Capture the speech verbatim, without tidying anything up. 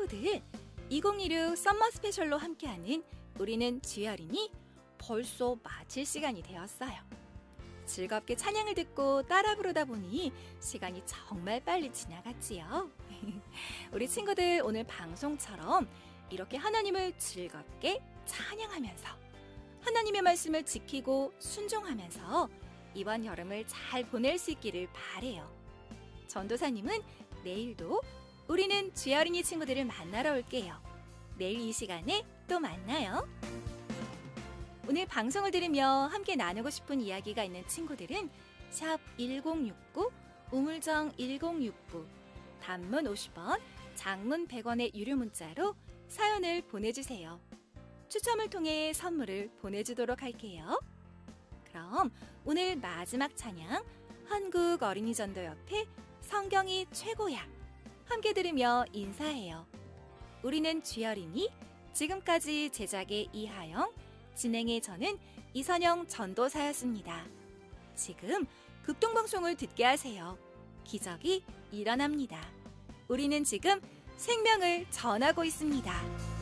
친구들, 이천이십육 썸머 스페셜로 함께하는 우리는 쥐어린이 벌써 마칠 시간이 되었어요. 즐겁게 찬양을 듣고 따라 부르다 보니 시간이 정말 빨리 지나갔지요. 우리 친구들 오늘 방송처럼 이렇게 하나님을 즐겁게 찬양하면서 하나님의 말씀을 지키고 순종하면서 이번 여름을 잘 보낼 수 있기를 바래요. 전도사님은 내일도 우리는 쥐어린이 친구들을 만나러 올게요. 내일 이 시간에 또 만나요. 오늘 방송을 들으며 함께 나누고 싶은 이야기가 있는 친구들은 샵 일공육구, 우물정 일공육구, 단문 오십 원, 장문 백 원의 유료 문자로 사연을 보내주세요. 추첨을 통해 선물을 보내주도록 할게요. 그럼 오늘 마지막 찬양 한국어린이전도협회 성경이 최고야 함께 들으며 인사해요. 우리는 쥐어린이, 지금까지 제작의 이하영, 진행의 저는 이선영 전도사였습니다. 지금 극동방송을 듣게 하세요. 기적이 일어납니다. 우리는 지금 생명을 전하고 있습니다.